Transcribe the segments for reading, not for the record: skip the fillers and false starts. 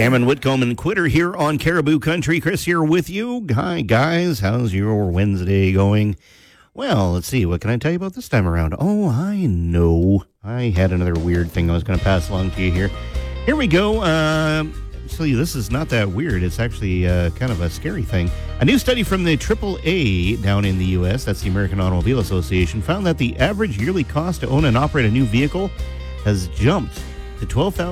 Cameron Whitcomb and Quitter here on Caribou Country. Chris here with you. Hi, guys. How's your Wednesday going? Well, let's see. What can I tell you about this time around? Oh, I know. I had another weird thing I was going to pass along to you here. Here we go. Actually, this is not that weird. It's actually kind of a scary thing. A new study from the AAA down in the U.S., that's the American Automobile Association, found that the average yearly cost to own and operate a new vehicle has jumped to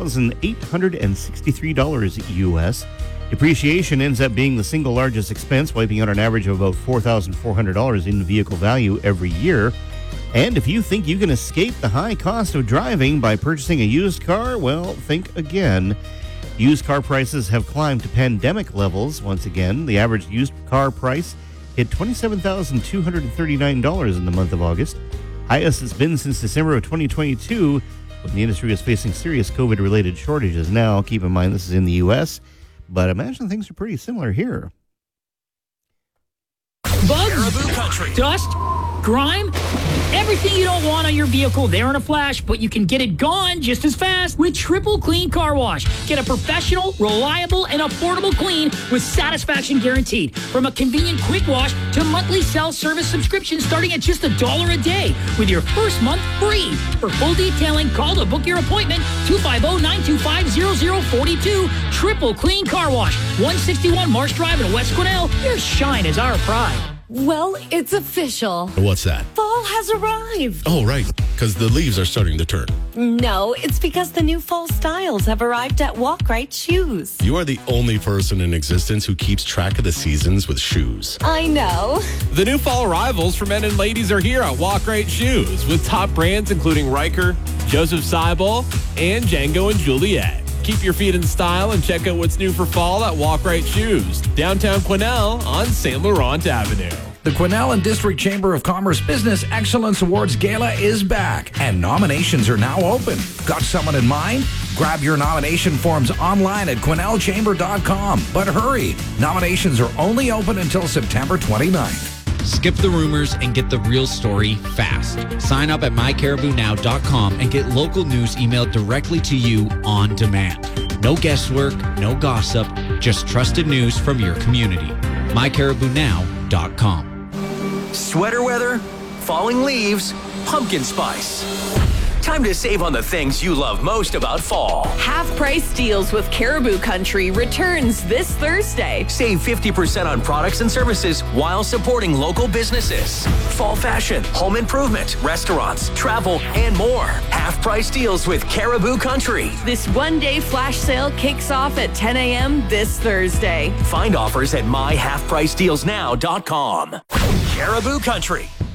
$12,863 U.S. Depreciation ends up being the single largest expense, wiping out an average of about $4,400 in vehicle value every year. And if you think you can escape the high cost of driving by purchasing a used car, well, think again. Used car prices have climbed to pandemic levels once again. The average used car price hit $27,239 in the month of August. Highest it's been since December of 2022, when the industry is facing serious COVID-related shortages now. Keep in mind, this is in the U.S., but imagine things are pretty similar here. Bugs, dust, grime, everything you don't want on your vehicle, there in a flash, but you can get it gone just as fast with Triple Clean Car Wash. Get a professional, reliable, and affordable clean with satisfaction guaranteed. From a convenient quick wash to monthly self-service subscription starting at just $1 a day with your first month free. For full detailing, call to book your appointment, 250-925-0042. Triple Clean Car Wash, 161 Marsh Drive in West Quesnel. Your shine is our pride. Well, it's official. What's that? Fall has arrived. Oh, right, because the leaves are starting to turn. No, it's because the new fall styles have arrived at Walk Right Shoes. You are the only person in existence who keeps track of the seasons with shoes. I know. The new fall arrivals for men and ladies are here at Walk Right Shoes with top brands including Riker, Joseph Seibel, and Django and Juliet. Keep your feet in style and check out what's new for fall at Walk Right Shoes, downtown Quesnel on St. Laurent Avenue. The Quesnel and District Chamber of Commerce Business Excellence Awards Gala is back, and nominations are now open. Got someone in mind? Grab your nomination forms online at QuesnelChamber.com. But hurry, nominations are only open until September 29th. Skip the rumors and get the real story fast. Sign up at mycaribounow.com and get local news emailed directly to you on demand. No guesswork, no gossip, just trusted news from your community. mycaribounow.com. Sweater weather, falling leaves, pumpkin spice. Time to save on the things you love most about fall. Half-price deals with Caribou Country returns this Thursday. Save 50% on products and services while supporting local businesses. Fall fashion, home improvement, restaurants, travel, and more. Half-price deals with Caribou Country. This one-day flash sale kicks off at 10 a.m. this Thursday. Find offers at myhalfpricedealsnow.com. Caribou Country.